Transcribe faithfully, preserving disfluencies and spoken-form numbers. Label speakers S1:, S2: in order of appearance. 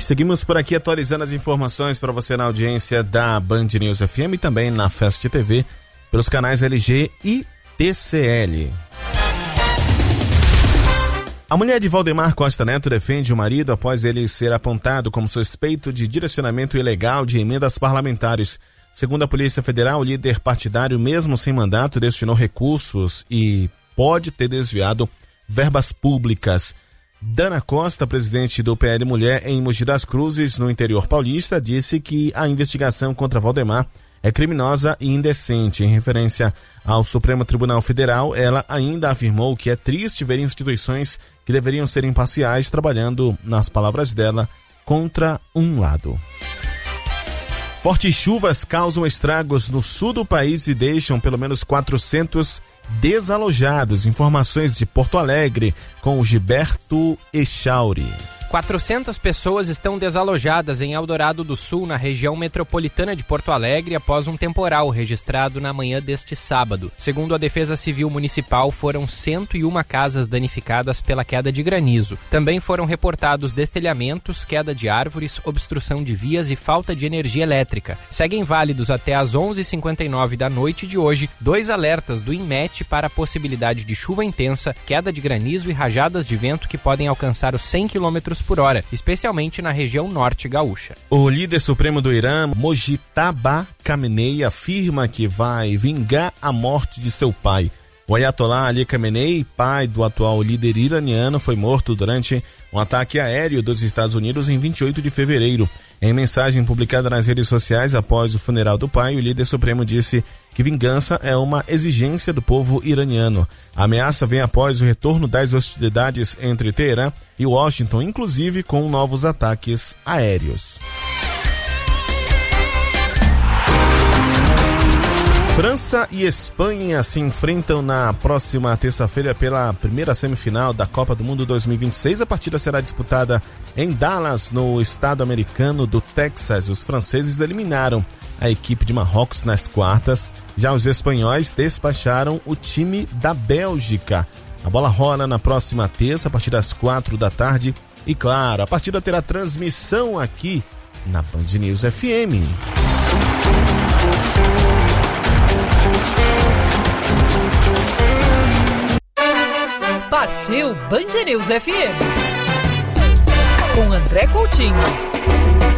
S1: Seguimos por aqui atualizando as informações para você na audiência da Band News F M e também na Fast T V pelos canais L G e T C L. A mulher de Valdemar Costa Neto defende o marido após ele ser apontado como suspeito de direcionamento ilegal de emendas parlamentares. Segundo a Polícia Federal, o líder partidário, mesmo sem mandato, destinou recursos e pode ter desviado verbas públicas. Dana Costa, presidente do P L Mulher em Mogi das Cruzes, no interior paulista, disse que a investigação contra Valdemar é criminosa e indecente. Em referência ao Supremo Tribunal Federal, ela ainda afirmou que é triste ver instituições que deveriam ser imparciais trabalhando, nas palavras dela, contra um lado. Fortes chuvas causam estragos no sul do país e deixam pelo menos quatrocentos desalojados. Informações de Porto Alegre com o Gilberto Echauri.
S2: quatrocentas pessoas estão desalojadas em Eldorado do Sul, na região metropolitana de Porto Alegre, após um temporal registrado na manhã deste sábado. Segundo a Defesa Civil Municipal, foram cento e uma casas danificadas pela queda de granizo. Também foram reportados destelhamentos, queda de árvores, obstrução de vias e falta de energia elétrica. Seguem válidos até às onze e cinquenta e nove da noite de hoje dois alertas do INMET para a possibilidade de chuva intensa, queda de granizo e rajadas de vento que podem alcançar os cem quilômetros por hora, especialmente na região norte gaúcha.
S1: O líder supremo do Irã, Mojtaba Khamenei, afirma que vai vingar a morte de seu pai. O Ayatollah Ali Khamenei, pai do atual líder iraniano, foi morto durante um ataque aéreo dos Estados Unidos em vinte e oito de fevereiro. Em mensagem publicada nas redes sociais após o funeral do pai, o líder supremo disse que vingança é uma exigência do povo iraniano. A ameaça vem após o retorno das hostilidades entre Teherã e Washington, inclusive com novos ataques aéreos. França e Espanha se enfrentam na próxima terça-feira pela primeira semifinal da Copa do Mundo dois mil e vinte e seis. A partida será disputada em Dallas, no estado americano do Texas. Os franceses eliminaram a equipe de Marrocos nas quartas. Já os espanhóis despacharam o time da Bélgica. A bola rola na próxima terça, a partir das quatro da tarde. E claro, a partida terá transmissão aqui na Band News F M.
S3: Partiu Band News F M com André Coutinho.